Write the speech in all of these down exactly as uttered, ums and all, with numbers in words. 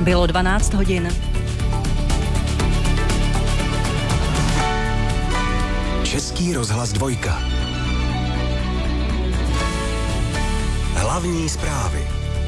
Bylo dvanáct hodin. Český rozhlas dvojka. Hlavní zprávy.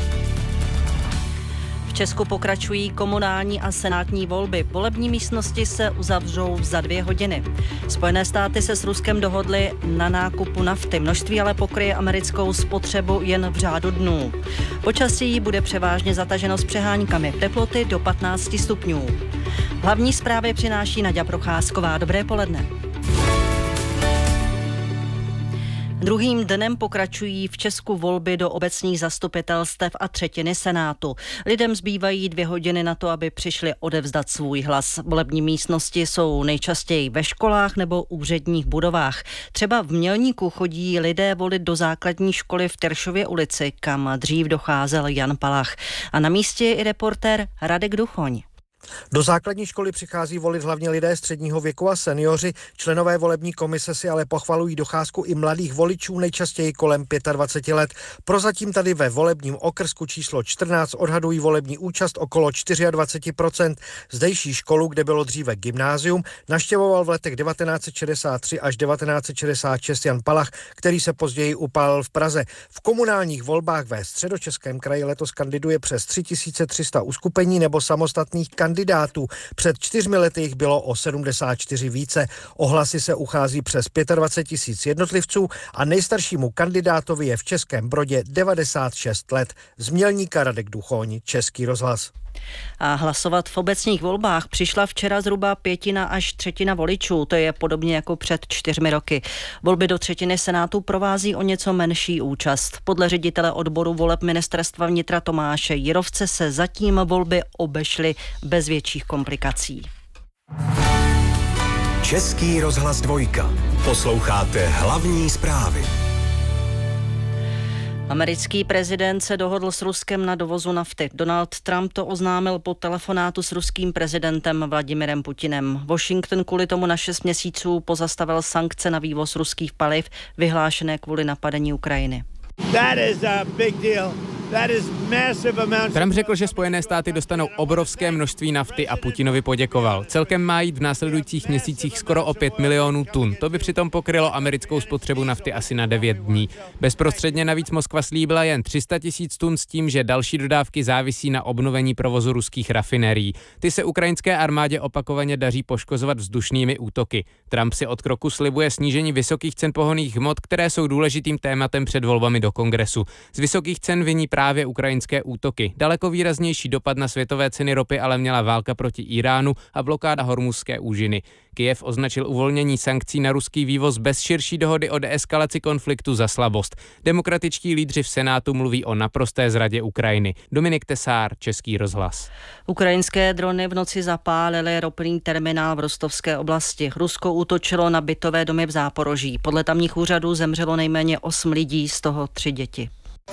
V Česku pokračují komunální a senátní volby. Volební místnosti se uzavřou za dvě hodiny. Spojené státy se s Ruskem dohodly na nákupu nafty. Množství ale pokryje americkou spotřebu jen v řádu dnů. Počasí bude převážně zataženo s přeháňkami. Teploty do patnáct stupňů. Hlavní zprávy přináší Naďa Procházková. Dobré poledne. Druhým dnem pokračují v Česku volby do obecních zastupitelstev a třetiny senátu. Lidem zbývají dvě hodiny na to, aby přišli odevzdat svůj hlas. Volební místnosti jsou nejčastěji ve školách nebo úředních budovách. Třeba v Mělníku chodí lidé volit do základní školy v Teršově ulici, kam dřív docházel Jan Palach. A na místě je i reportér Radek Duchoň. Do základní školy přichází volit hlavně lidé středního věku a seniori. Členové volební komise si ale pochvalují docházku i mladých voličů, nejčastěji kolem dvacet pět let. Prozatím tady ve volebním okrsku číslo čtrnáct odhadují volební účast okolo dvacet čtyři procent. Zdejší školu, kde bylo dříve gymnázium, navštěvoval v letech devatenáct set šedesát tři až devatenáct set šedesát šest Jan Palach, který se později upálil v Praze. V komunálních volbách ve Středočeském kraji letos kandiduje přes tři tisíce tři sta uskupení nebo samostatných kandidátů. kandidátů. Před čtyřmi lety jich bylo o sedmdesát čtyři více. O hlasy se uchází přes dvacet pět tisíc jednotlivců a nejstaršímu kandidátovi je v Českém Brodě devadesát šest let. Z Mělníka Radek Duchoň, Český rozhlas. A hlasovat v obecních volbách přišla včera zhruba pětina až třetina voličů. To je podobně jako před čtyřmi roky. Volby do třetiny senátu provází o něco menší účast. Podle ředitele odboru voleb ministerstva vnitra Tomáše Jirovce se zatím volby obešly bez větších komplikací. Český rozhlas dvojka. Posloucháte hlavní zprávy. Americký prezident se dohodl s Ruskem na dovozu nafty. Donald Trump to oznámil po telefonátu s ruským prezidentem Vladimirem Putinem. Washington kvůli tomu na šest měsíců pozastavil sankce na vývoz ruských paliv vyhlášené kvůli napadení Ukrajiny. That is a big deal. Trump řekl, že Spojené státy dostanou obrovské množství nafty a Putinovi poděkoval. Celkem má jít v následujících měsících skoro o pět milionů tun. To by přitom pokrylo americkou spotřebu nafty asi na devět dní. Bezprostředně navíc Moskva slíbila jen tři sta tisíc tun s tím, že další dodávky závisí na obnovení provozu ruských rafinerií. Ty se ukrajinské armádě opakovaně daří poškozovat vzdušnými útoky. Trump si od kroku slibuje snížení vysokých cen pohonných hmot, které jsou důležitým tématem před volbami do Kongresu. Z vysokých cen viní právě ukrajinské útoky. Daleko výraznější dopad na světové ceny ropy ale měla válka proti Iránu a blokáda Hormuzské úžiny. Kyjev označil uvolnění sankcí na ruský vývoz bez širší dohody o deeskalaci konfliktu za slabost. Demokratičtí lídři v Senátu mluví o naprosté zradě Ukrajiny. Dominik Tesár, Český rozhlas. Ukrajinské drony v noci zapálily ropný terminál v Rostovské oblasti. Rusko útočilo na bytové domy v Záporoží. Podle tamních úřadů zemřelo nejméně osm lidí, z toho tři děti.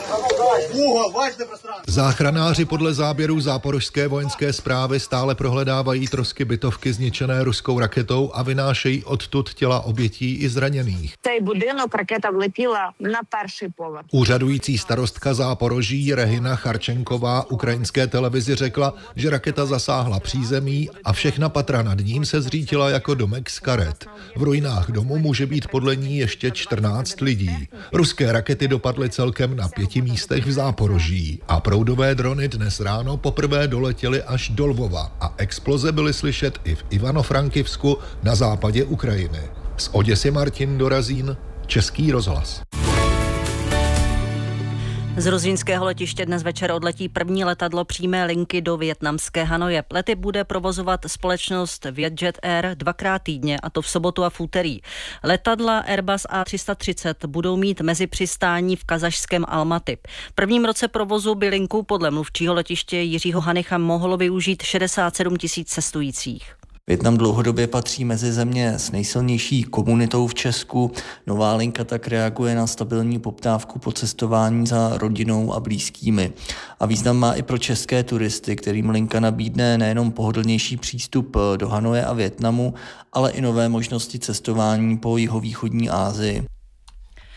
Záchranáři podle záběrů záporožské vojenské správy stále prohledávají trosky bytovky zničené ruskou raketou a vynášejí odtud těla obětí i zraněných. Цей будинок ракета влетіла на перший поверх. Úřadující starostka Záporoží Regina Charčenková ukrajinské televizi řekla, že raketa zasáhla přízemí a všechna patra nad ním se zřítila jako domek z karet. V ruinách domu může být podle ní ještě čtrnáct lidí. Ruské rakety dopadly celkem na pěti místech v Záporoží a proudové drony dnes ráno poprvé doletěly až do Lvova a exploze byly slyšet i v Ivano-Frankivsku na západě Ukrajiny. Z Oděsy Martin Dorazín, Český rozhlas. Z rozvínského letiště dnes večer odletí první letadlo přímé linky do vietnamské Hanoje. Lety bude provozovat společnost Vietjet Air dvakrát týdně, a to v sobotu a v úterý. Letadla Airbus A tři sta třicet budou mít mezi přistání v kazašském Almaty. V prvním roce provozu by linku podle mluvčího letiště Jiřího Hanicha mohlo využít šedesát sedm tisíc cestujících. Vietnam dlouhodobě patří mezi země s nejsilnější komunitou v Česku. Nová linka tak reaguje na stabilní poptávku po cestování za rodinou a blízkými. A význam má i pro české turisty, kterým linka nabídne nejenom pohodlnější přístup do Hanoje a Vietnamu, ale i nové možnosti cestování po jihovýchodní Asii.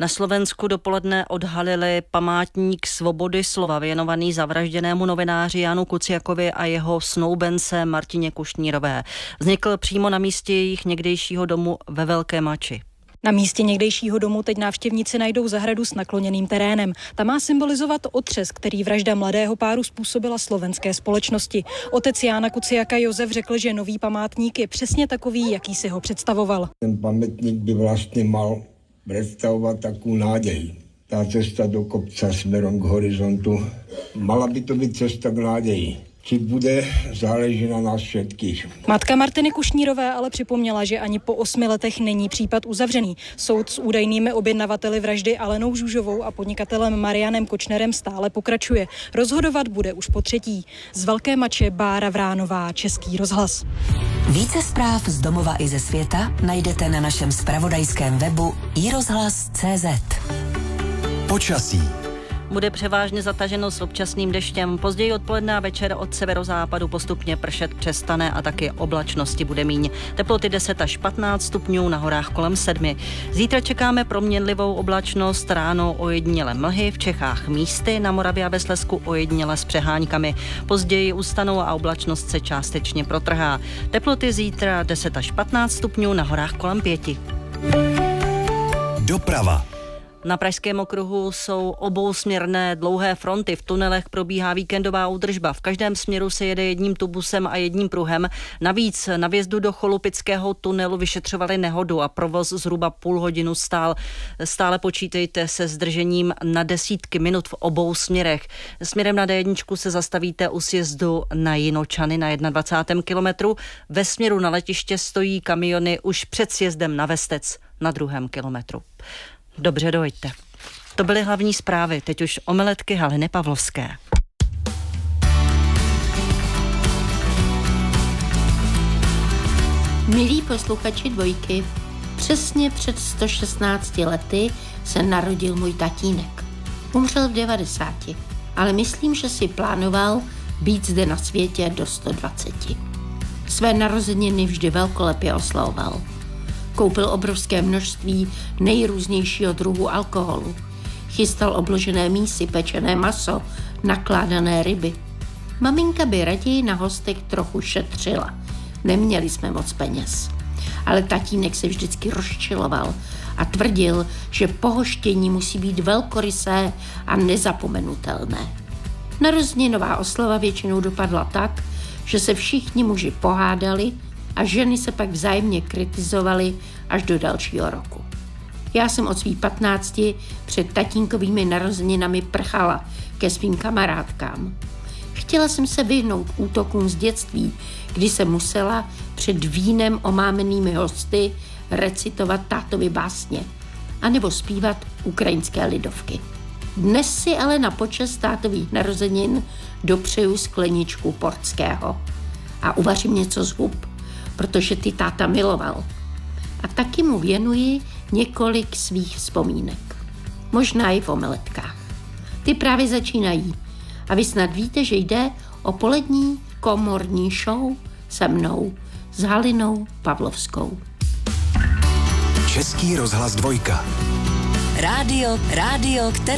Na Slovensku dopoledne odhalili památník svobody slova věnovaný zavražděnému novináři Jánu Kuciakovi a jeho snoubence Martině Kušnírové. Vznikl přímo na místě jejich někdejšího domu ve Velké Mači. Na místě někdejšího domu teď návštěvníci najdou zahradu s nakloněným terénem. Ta má symbolizovat otřes, který vražda mladého páru způsobila slovenské společnosti. Otec Jána Kuciaka Josef řekl, že nový památník je přesně takový, jaký si ho představoval. Ten pamätník by vlastně mal představovat takovou nádej. Ta cesta do kopca směrem k horizontu, mala by to být cesta k nádeji. Či bude, záleží na nás všetkých. Matka Martiny Kušnírové ale připomněla, že ani po osmi letech není případ uzavřený. Soud s údajnými objednavateli vraždy Alenou Žužovou a podnikatelem Marianem Kočnerem stále pokračuje. Rozhodovat bude už po třetí. Z Velké Mače Bára Vránová, Český rozhlas. Více zpráv z domova i ze světa najdete na našem zpravodajském webu i rozhlas tečka cé zet. Počasí. Bude převážně zataženo s občasným deštěm. Později odpoledne a večer od severozápadu postupně pršet přestane a taky oblačnosti bude míň. Teploty deset až patnáct stupňů, na horách kolem sedmi. Zítra čekáme proměnlivou oblačnost, ráno ojediněle mlhy, v Čechách místy, na Moravě a ve Slezsku ojediněle s přeháňkami. Později ustanou a oblačnost se částečně protrhá. Teploty zítra deset až patnáct stupňů, na horách kolem pěti. Doprava. Na Pražském okruhu jsou obousměrné dlouhé fronty. V tunelech probíhá víkendová údržba. V každém směru se jede jedním tubusem a jedním pruhem. Navíc na vjezdu do Cholupického tunelu vyšetřovali nehodu a provoz zhruba půl hodinu stál. Stále počítejte se zdržením na desítky minut v obou směrech. Směrem na dé jedna se zastavíte u sjezdu na Jinočany na dvacátém prvním kilometru. Ve směru na letiště stojí kamiony už před sjezdem na Vestec na druhém kilometru. Dobře, dojďte. To byly hlavní zprávy, teď už omeletky Haliny Pavlovské. Milí posluchači Dvojky, přesně před sto šestnácti lety se narodil můj tatínek. Umřel v devadesáti, ale myslím, že si plánoval být zde na světě do sto dvaceti. Své narozeniny vždy velkolepě oslavoval. Koupil obrovské množství nejrůznějšího druhu alkoholu. Chystal obložené mísy, pečené maso, nakládané ryby. Maminka by raději na hostech trochu šetřila. Neměli jsme moc peněz. Ale tatínek se vždycky rozčiloval a tvrdil, že pohoštění musí být velkorysé a nezapomenutelné. Narozeninová oslava většinou dopadla tak, že se všichni muži pohádali a ženy se pak vzájemně kritizovaly až do dalšího roku. Já jsem od svých patnácti před tatínkovými narozeninami prchala ke svým kamarádkám. Chtěla jsem se vyhnout útokům z dětství, kdy jsem musela před vínem omámenými hosty recitovat tátovy básně anebo zpívat ukrajinské lidovky. Dnes si ale na počest tátových narozenin dopřeju skleničku portského a uvařím něco z hub, protože ty táta miloval. A taky mu věnuji několik svých vzpomínek. Možná i v omeletkách. Ty právě začínají. A vy snad víte, že jde o polední komorní show se mnou, s Halinou Pavlovskou. Český rozhlas Dvojka. Rádio, rádio, které